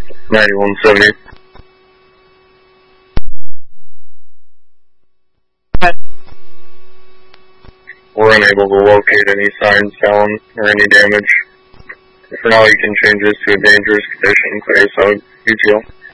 9170. We're unable to locate any signs down or any damage. For now, you can change this to a dangerous condition. Clear south, UTL.